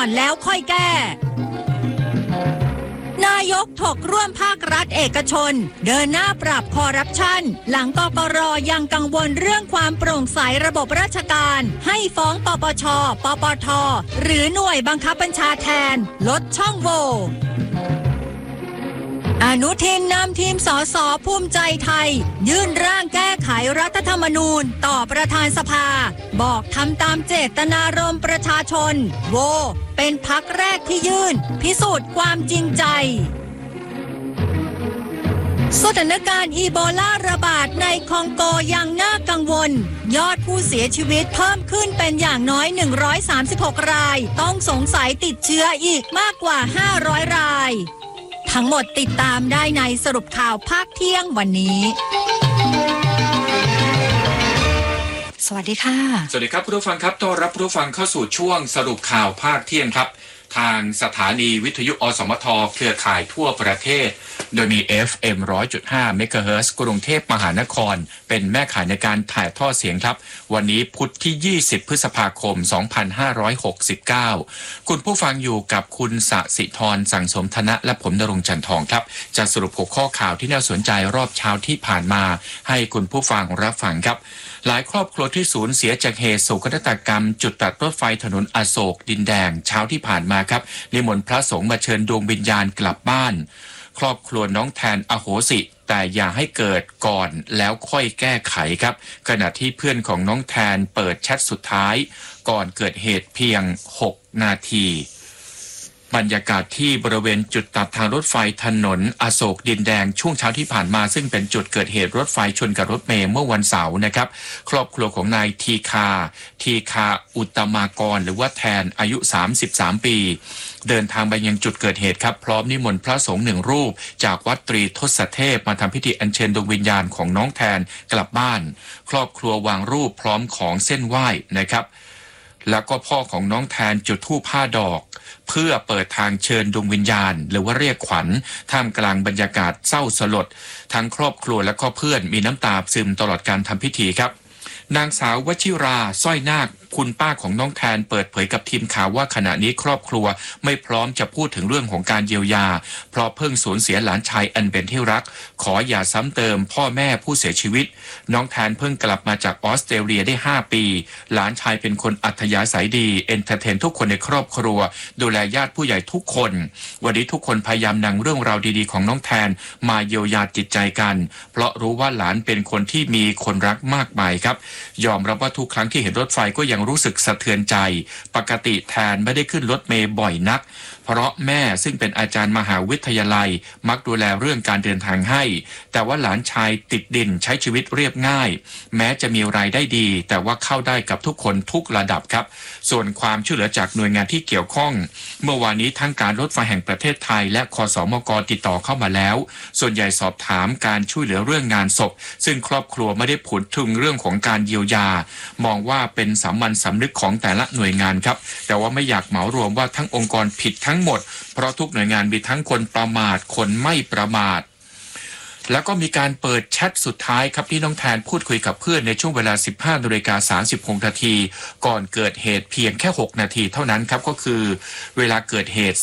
อนแล้วค่อยแก้นายกถกร่วมภาครัฐเอกชนเดินหน้าปราบคอร์รัปชันหลังกกร.ยังกังวลเรื่องความโปร่งใสระบบราชการให้ฟ้องปปช.ปปท.หรือหน่วยบังคับบัญชาแทนลดช่องโหว่อนุทินนำทีมสสภูมิใจไทยยื่นร่างแก้ไขรัฐธรรมนูญต่อประธานสภาบอกทำตามเจตนารมณ์ประชาชนโหวเป็นพรรคแรกที่ยื่นพิสูจน์ความจริงใจสถานการณ์อีโบลาระบาดในคองโกยังน่ากังวลยอดผู้เสียชีวิตเพิ่มขึ้นเป็นอย่างน้อย136รายต้องสงสัยติดเชื้ออีกมากกว่า500รายทั้งหมดติดตามได้ในสรุปข่าวภาคเที่ยงวันนี้สวัสดีค่ะสวัสดีครับผู้ฟังครับต้อนรับผู้ฟังเข้าสู่ช่วงสรุปข่าวภาคเที่ยงครับทางสถานีวิทยุอสมทเครือข่ายทั่วประเทศโดยมี FM 100.5 เมกะเฮิรตซ์กรุงเทพมหานครเป็นแม่ข่ายในการถ่ายทอดเสียงครับวันนี้พุธที่20พฤษภาคม2569คุณผู้ฟังอยู่กับคุณสศิธรสั่งสมธนะและผมณรงค์จันทองครับจะสรุป6ข้อข่าวที่น่าสนใจรอบเช้าที่ผ่านมาให้คุณผู้ฟังรับฟังครับหลายครอบครัวที่สูญเสียจากเหตุโศกนาฏกรรมจุดตัดรถไฟถนนอโศกดินแดงเช้าที่ผ่านมาครับนิมนต์พระสงฆ์มาเชิญดวงวิญญาณกลับบ้านครอบครัวน้องแทนอโหสิแต่อย่าให้เกิดก่อนแล้วค่อยแก้ไขครับขณะที่เพื่อนของน้องแทนเปิดแชทสุดท้ายก่อนเกิดเหตุเพียง6นาทีบรรยากาศที่บริเวณจุดตัดทางรถไฟถนนอโศกดินแดงช่วงเช้าที่ผ่านมาซึ่งเป็นจุดเกิดเหตุรถไฟชนกับรถเมล์เมื่อวันเสาร์นะครับครอบครัวของนายทีคาอุตมากรหรือว่าแทนอายุ33ปีเดินทางไปยังจุดเกิดเหตุครับพร้อมนิมนต์พระสงฆ์1รูปจากวัดตรีทศเทพมาทำพิธีอัญเชิญดวงวิญญาณของน้องแทนกลับบ้านครอบครัววางรูปพร้อมของเส้นไหว้นะครับแล้วก็พ่อของน้องแทนจุดธูป5 ดอกเพื่อเปิดทางเชิญดวงวิญญาณหรือว่าเรียกขวัญท่ามกลางบรรยากาศเศร้าสลดทั้งครอบครัวและก็เพื่อนมีน้ำตาซึมตลอดการทำพิธีครับนางสาววชิราสร้อยนาคคุณป้าของน้องแทนเปิดเผยกับทีมข่าวว่าขณะนี้ครอบครัวไม่พร้อมจะพูดถึงเรื่องของการเยียวยาเพราะเพิ่งสูญเสียหลานชายอันเป็นที่รักขออย่าซ้ำเติมพ่อแม่ผู้เสียชีวิตน้องแทนเพิ่งกลับมาจากออสเตรเลียได้5ปีหลานชายเป็นคนอัธยาศัยดีเอนเตอร์เทนทุกคนในครอบครัวดูแลญาติผู้ใหญ่ทุกคนวันนี้ทุกคนพยายามนำเรื่องราวดีๆของน้องแทนมาเยียวยาจิตใจกันเพราะรู้ว่าหลานเป็นคนที่มีคนรักมากมายครับยอมรับว่าทุกครั้งที่เห็นรถไฟก็ยังรู้สึกสะเทือนใจปกติแทนไม่ได้ขึ้นรถเมล์บ่อยนักเพราะแม่ซึ่งเป็นอาจารย์มหาวิทยาลัยมักดูแลเรื่องการเดินทางให้แต่ว่าหลานชายติดดินใช้ชีวิตเรียบง่ายแม้จะมีรายได้ดีแต่ว่าเข้าได้กับทุกคนทุกระดับครับส่วนความช่วยเหลือจากหน่วยงานที่เกี่ยวข้องเมื่อวานนี้ทั้งการรถไฟแห่งประเทศไทยและคสมกติดต่อเข้ามาแล้วส่วนใหญ่สอบถามการช่วยเหลือเรื่องงานศพซึ่งครอบครัวไม่ได้พูดถึงเรื่องของการเยียวยามองว่าเป็นสามัญสำนึกของแต่ละหน่วยงานครับแต่ว่าไม่อยากเหมารวมว่าทั้งองค์กรผิดทั้งหมดเพราะทุกหน่วยงานมีทั้งคนประมาทคนไม่ประมาทแล้วก็มีการเปิดแชทสุดท้ายครับที่น้องแทนพูดคุยกับเพื่อนในช่วงเวลา 15:36 นาทีก่อนเกิดเหตุเพียงแค่6นาทีเท่านั้นครับก็คือเวลาเกิดเหตุ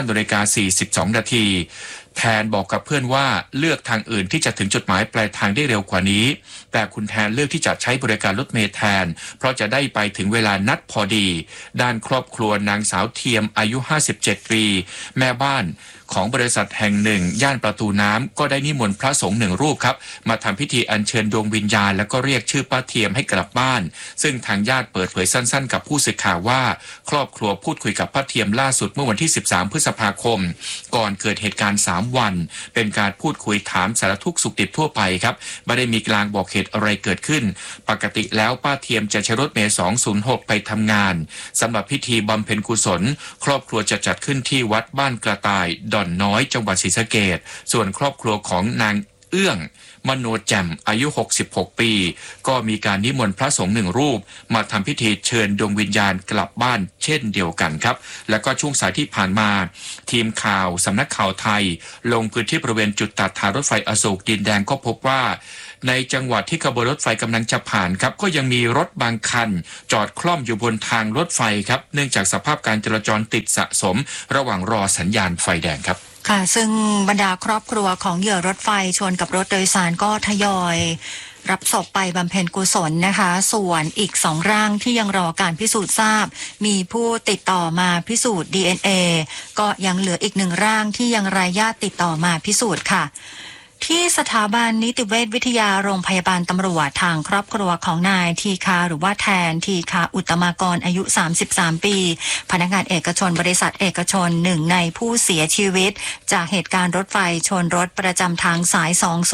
15:42 นาทีแทนบอกกับเพื่อนว่าเลือกทางอื่นที่จะถึงจุดหมายปลายทางได้เร็วกว่านี้แต่คุณแทนเลือกที่จะใช้บริการรถเมล์แทนเพราะจะได้ไปถึงเวลานัดพอดีด้านครอบครัวนางสาวเทียมอายุ57ปีแม่บ้านของบริษัทแห่งหนึ่งย่านประตูน้ำก็ได้นิมนต์พระสงฆ์1รูปครับมาทำพิธีอัญเชิญดวงวิญญาณแล้วก็เรียกชื่อป้าเทียมให้กลับบ้านซึ่งทางญาติเปิดเผยสั้นๆกับผู้สื่อข่าวว่าครอบครัวพูดคุยกับป้าเทียมล่าสุดเมื่อวันที่13พฤษภาคมก่อนเกิดเหตุการณ์3วันเป็นการพูดคุยถามสารทุกข์สุขดิบทั่วไปครับไม่ได้มีกลางบอกเหตุอะไรเกิดขึ้นปกติแล้วป้าเทียมจะใช้รถเมล์206ไปทำงานสำหรับพิธีบำเพ็ญกุศลครอบครัวจะจัดขึ้นที่วัดบ้านกระต่ายดอนน้อยจังหวัดศรีสะเกษส่วนครอบครัวของนางเอื้องมโนแจ่มอายุ66ปีก็มีการนิมนต์พระสงฆ์1รูปมาทำพิธีเชิญดวงวิญญาณกลับบ้านเช่นเดียวกันครับแล้วก็ช่วงสายที่ผ่านมาทีมข่าวสำนักข่าวไทยลงพื้นที่บริเวณจุดตัดทางรถไฟอโศกดินแดงก็พบว่าในจังหวัดที่ขบวนรถไฟกำลังจะผ่านครับก็ยังมีรถบางคันจอดคล่อมอยู่บนทางรถไฟครับเนื่องจากสภาพการจราจรติดสะสมระหว่างรอสัญญาณไฟแดงครับค่ะซึ่งบรรดาครอบครัวของเหยื่อรถไฟชนกับรถโดยสารก็ทยอยรับศพไปบำเพ็ญกุศลนะคะส่วนอีก2ร่างที่ยังรอการพิสูจน์ทราบมีผู้ติดต่อมาพิสูจน์ DNA ก็ยังเหลืออีก1ร่างที่ยังไร้ญาติติดต่อมาพิสูจน์ค่ะที่สถาบันนิติเวชวิทยาโรงพยาบาลตำรวจทางครอบครัวของนายทีคาหรือว่าแทนทีคาอุตมากรอายุ33ปีพนักงานเอกชนบริษัทเอกชนหนึ่งในผู้เสียชีวิตจากเหตุการณ์รถไฟชนรถประจำทางสาย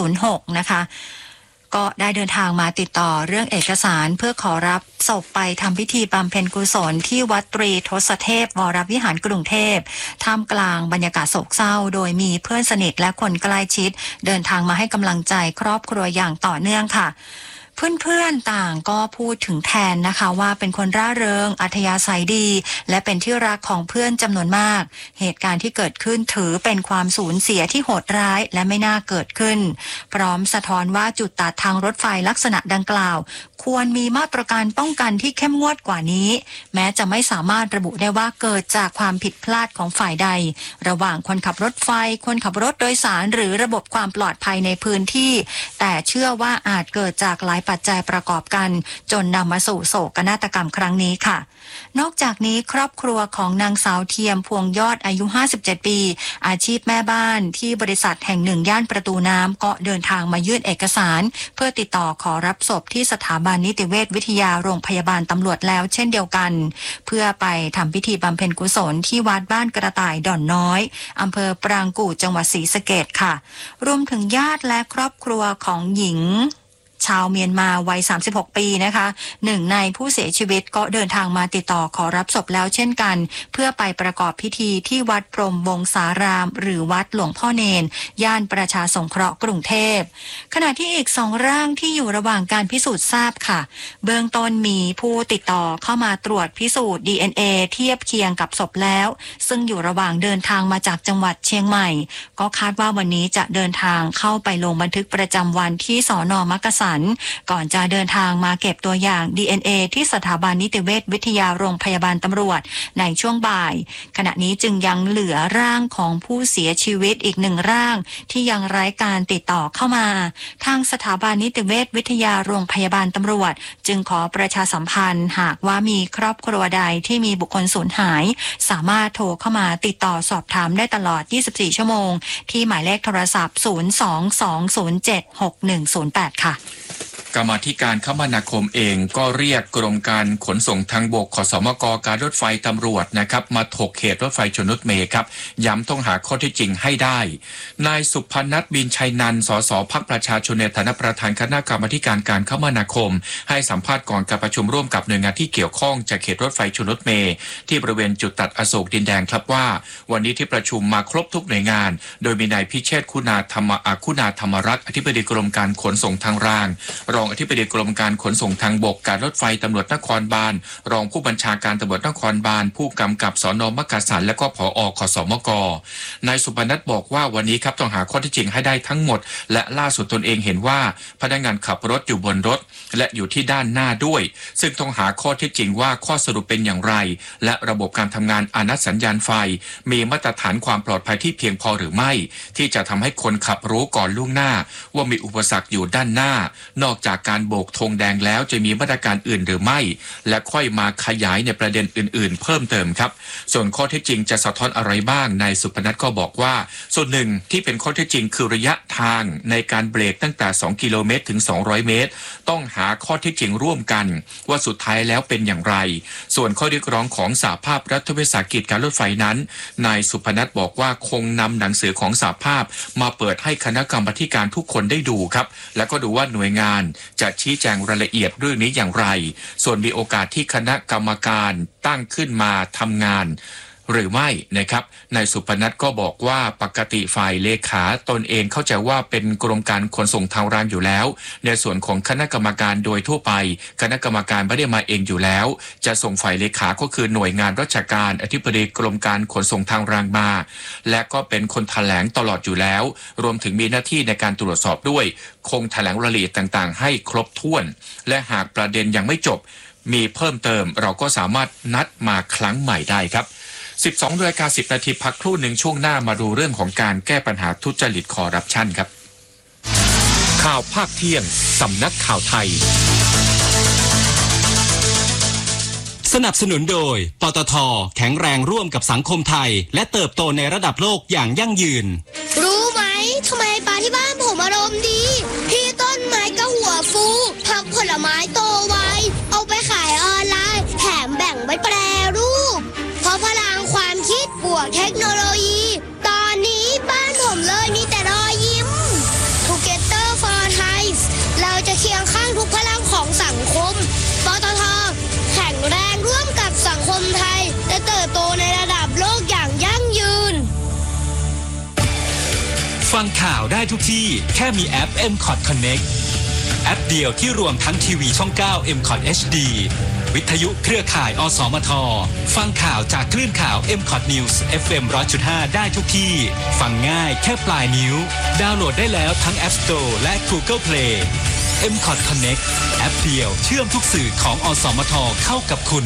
206นะคะก็ได้เดินทางมาติดต่อเรื่องเอกสารเพื่อขอรับศพไปทำพิธีบำเพ็ญกุศลที่วัดตรีทศเทพวรวิหารกรุงเทพท่ามกลางบรรยากาศโศกเศร้าโดยมีเพื่อนสนิทและคนใกล้ชิดเดินทางมาให้กำลังใจครอบครัวอย่างต่อเนื่องค่ะเพื่อนๆต่างก็พูดถึงแทนนะคะว่าเป็นคนร่าเริงอัธยาศัยดีและเป็นที่รักของเพื่อนจำนวนมากเหตุการณ์ที่เกิดขึ้นถือเป็นความสูญเสียที่โหดร้ายและไม่น่าเกิดขึ้นพร้อมสะท้อนว่าจุดตัดทางรถไฟลักษณะดังกล่าวควรมีมาตรการป้องกันที่เข้มงวดกว่านี้แม้จะไม่สามารถระบุได้ว่าเกิดจากความผิดพลาดของฝ่ายใดระหว่างคนขับรถไฟคนขับรถโดยสารหรือระบบความปลอดภัยในพื้นที่แต่เชื่อว่าอาจเกิดจากหลายปัจจัยประกอบกันจนนำมาสู่โศกนาฏกรรมครั้งนี้ค่ะนอกจากนี้ครอบครัวของนางสาวเทียมพวงยอดอายุ57ปีอาชีพแม่บ้านที่บริษัทแห่งหนึ่งย่านประตูน้ำก็เดินทางมายื่นเอกสารเพื่อติดต่อขอรับศพที่สถาบันนิติเวชวิทยาโรงพยาบาลตำรวจแล้วเช่นเดียวกันเพื่อไปทำพิธีบำเพ็ญกุศลที่วัดบ้านกระต่ายด่อนน้อยอำเภอปรางกู่จังหวัดศรีสะเกษค่ะรวมถึงญาติและครอบครัวของหญิงชาวเมียนมาวัย36ปีนะคะหนึ่งในผู้เสียชีวิตก็เดินทางมาติดต่อขอรับศพแล้วเช่นกันเพื่อไปประกอบพิธีที่วัดพรหมวงศารามหรือวัดหลวงพ่อเนนย่านประชาสงเคราะห์กรุงเทพขณะที่อีก2ร่างที่อยู่ระหว่างการพิสูจน์ทราบค่ะเบื้องต้นมีผู้ติดต่อเข้ามาตรวจพิสูจน์ DNA เทียบเคียงกับศพแล้วซึ่งอยู่ระหว่างเดินทางมาจากจังหวัดเชียงใหม่ก็คาดว่าวันนี้จะเดินทางเข้าไปลงบันทึกประจำวันที่สน.มักกะสันก่อนจะเดินทางมาเก็บตัวอย่าง DNA ที่สถาบันนิติเวชวิทยาโรงพยาบาลตำรวจในช่วงบ่ายขณะนี้จึงยังเหลือร่างของผู้เสียชีวิตอีก1ร่างที่ยังไร้การติดต่อเข้ามาทางสถาบันนิติเวชวิทยาโรงพยาบาลตำรวจจึงขอประชาสัมพันธ์หากว่ามีครอบครัวใดที่มีบุคคลสูญหายสามารถโทรเข้ามาติดต่อสอบถามได้ตลอด24ชั่วโมงที่หมายเลขโทรศัพท์022076108ค่ะกรรมาธิการคมนาคมเองก็เรียกกรมการขนส่งทางบกขสมกการรถไฟตำรวจนะครับมาถกเหตุรถไฟชนรถเมล์ครับย้ำต้องหาข้อเท็จจริงให้ได้นายสุพนัทบินชัยนันท์สสพรรคประชาชนในฐานะประธานคณะกรรมาธิการคมนาคมให้สัมภาษณ์ก่อนการประชุมร่วมกับหน่วยงานที่เกี่ยวข้องจากเหตุรถไฟชนรถเมล์ที่บริเวณจุดตัดอโศกดินแดงครับว่าวันนี้ที่ประชุมมาครบทุกหน่วยงานโดยมีนายพิเชษฐ์คุณาธรรมรัตน์อธิบดีกรมการขนส่งทางรางรองอธิบดีกรมการขนส่งทางบกการรถไฟตำรวจนครบาลรองผู้บัญชาการตำรวจนครบาลผู้กำกับสน.มักกะสันและก็ผอ.ขสมก.นายสุพนัทบอกว่าวันนี้ครับต้องหาข้อเท็จจริงให้ได้ทั้งหมดและล่าสุดตนเองเห็นว่าพนักงานขับรถอยู่บนรถและอยู่ที่ด้านหน้าด้วยซึ่งต้องหาข้อเท็จจริงว่าข้อสรุปเป็นอย่างไรและระบบการทำงานอานัตสัญญาณไฟมีมาตรฐานความปลอดภัยที่เพียงพอหรือไม่ที่จะทำให้คนขับรู้ก่อนล่วงหน้าว่ามีอุปสรรคอยู่ด้านหน้านอกจากการโบกธงแดงแล้วจะมีมาตรการอื่นหรือไม่และค่อยมาขยายในประเด็นอื่นๆเพิ่มเติมครับส่วนข้อเท็จจริงจะสะท้อนอะไรบ้างนายสุพนัทก็บอกว่าส่วนหนึ่งที่เป็นข้อเท็จจริงคือระยะทางในการเบรกตั้งแต่2กิโลเมตรถึง200เมตรต้องหาข้อเท็จจริงร่วมกันว่าสุดท้ายแล้วเป็นอย่างไรส่วนข้อเรียกร้องของสหภาพรัฐวิสาหกิจการรถไฟนั้นนายสุพนัทบอกว่าคงนำหนังสือของสหภาพมาเปิดให้คณะกรรมาธิการทุกคนได้ดูครับแล้วก็ดูว่าหน่วยงานจะชี้แจงรายละเอียดเรื่องนี้อย่างไรส่วนมีโอกาสที่คณะกรรมการตั้งขึ้นมาทำงานหรือไม่นะครับนายสุพนัทก็บอกว่าปกติฝ่ายเลขาตนเองเข้าใจว่าเป็นกรมการขนส่งทางรางอยู่แล้วในส่วนของคณะกรรมการโดยทั่วไปคณะกรรมการไม่ได้มาเองอยู่แล้วจะส่งฝ่ายเลขาก็คือหน่วยงานราชการอธิบดีกรมการขนส่งทางรางมาและก็เป็นคนแถลงตลอดอยู่แล้วรวมถึงมีหน้าที่ในการตรวจสอบด้วยคงแถลงรายละเอียดต่างๆให้ครบถ้วนและหากประเด็นยังไม่จบมีเพิ่มเติมเราก็สามารถนัดมาครั้งใหม่ได้ครับ 12:10 นาทีพักครู่หนึ่งช่วงหน้ามาดูเรื่องของการแก้ปัญหาทุจริตคอร์รัปชันครับข่าวภาคเที่ยงสำนักข่าวไทยสนับสนุนโดยปตท.แข็งแรงร่วมกับสังคมไทยและเติบโตในระดับโลกอย่างยั่งยืนรู้ไหมทำไมปลาที่บ้านผมอารมณ์ดีพี่ต้นไม้ก็หัวฟูผักผลไม้โตไวเอาไปขายออนไลน์แถมแบ่งไว้แปรรูปเพราะพลังความคิดบวกเทคโนโลยีตอนนี้บ้านผมเลยมีแต่รอยยิ้ม Together for Thai เราจะเคียงข้างทุกพลังของสังคมปตท.แข็งแรงร่วมกับสังคมไทยและเติบโตในระดับโลกอย่างยั่งยืนฟังข่าวได้ทุกที่แค่มีแอป MCOT Connect แอปเดียวที่รวมทั้งทีวีช่อง 9 MCOT HD วิทยุเครือข่ายอสมทฟังข่าวจากคลื่นข่าว MCOT News FM 100.5 ได้ทุกที่ฟังง่ายแค่ปลายนิ้วดาวน์โหลดได้แล้วทั้ง App Store และ Google Play MCOT Connect แอปเดียวเชื่อมทุกสื่อของอสมทเข้ากับคุณ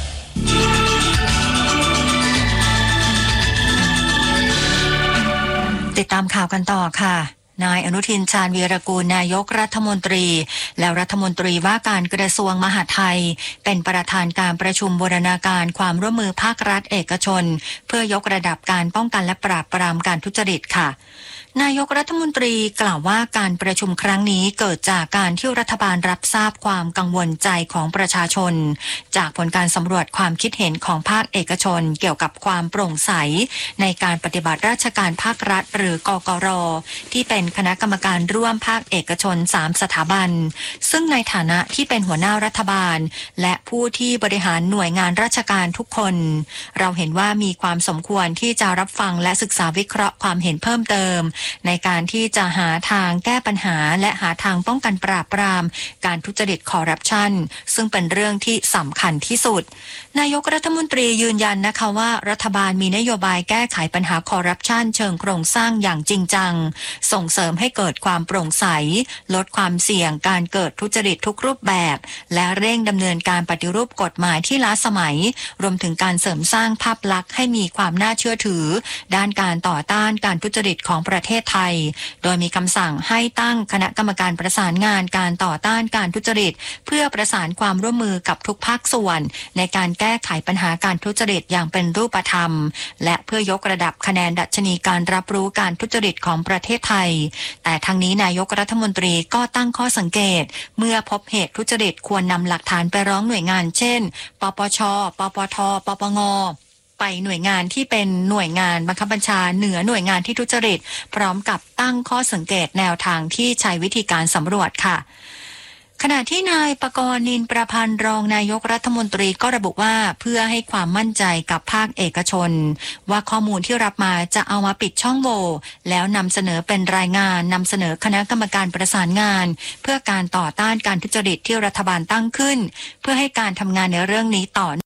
ติดตามข่าวกันต่อค่ะนายอนุทินชาญวีรกูลนายกรัฐมนตรีและรัฐมนตรีว่าการกระทรวงมหาดไทยเป็นประธานการประชุมบูรณาการความร่วมมือภาครัฐเอกชนเพื่อยกระดับการป้องกันและปราบปรามการทุจริตค่ะนายกรัฐมนตรีกล่าวว่าการประชุมครั้งนี้เกิดจากการที่รัฐบาลรับทราบความกังวลใจของประชาชนจากผลการสำรวจความคิดเห็นของภาคเอกชนเกี่ยวกับความโปร่งใสในการปฏิบัติราชการภาครัฐหรือกกร.ที่เป็นคณะกรรมการร่วมภาคเอกชน3สถาบันซึ่งในฐานะที่เป็นหัวหน้ารัฐบาลและผู้ที่บริหารหน่วยงานราชการทุกคนเราเห็นว่ามีความสมควรที่จะรับฟังและศึกษาวิเคราะห์ความเห็นเพิ่มเติมในการที่จะหาทางแก้ปัญหาและหาทางป้องกันปราบปรามการทุจริตคอร์รัปชันซึ่งเป็นเรื่องที่สำคัญที่สุดนายกรัฐมนตรียืนยันนะคะว่ารัฐบาลมีนโยบายแก้ไขปัญหาคอร์รัปชันเชิงโครงสร้างอย่างจริงจังส่งเสริมให้เกิดความโปร่งใสลดความเสี่ยงการเกิดทุจริตทุกรูปแบบและเร่งดำเนินการปฏิรูปกฎหมายที่ล้าสมัยรวมถึงการเสริมสร้างภาพลักษณ์ให้มีความน่าเชื่อถือด้านการต่อต้านการทุจริตของประเทศไทยโดยมีคำสั่งให้ตั้งคณะกรรมการประสานงานการต่อต้านการทุจริตเพื่อประสานความร่วมมือกับทุกภาคส่วนในการแก้ไขปัญหาการทุจริตอย่างเป็นรูปธรรมและเพื่อยกระดับคะแนนดัชนีการรับรู้การทุจริตของประเทศไทยแต่ทั้งนี้นายกรัฐมนตรีก็ตั้งข้อสังเกตเมื่อพบเหตุทุจริตควรนำหลักฐานไปร้องหน่วยงานเช่นปปช.ปปท.ปปง.ไปหน่วยงานที่เป็นหน่วยงานบังคับบัญชาเหนือหน่วยงานที่ทุจริตพร้อมกับตั้งข้อสังเกตแนวทางที่ใช้วิธีการสำรวจค่ะขณะที่นายปกรณ์ นินประพันธ์รองนายกรัฐมนตรีก็ระบุว่าเพื่อให้ความมั่นใจกับภาคเอกชนว่าข้อมูลที่รับมาจะเอามาปิดช่องโหว่แล้วนำเสนอเป็นรายงานนำเสนอคณะกรรมการประสานงานเพื่อการต่อต้านการทุจริตที่รัฐบาลตั้งขึ้นเพื่อให้การทำงานในเรื่องนี้ต่อ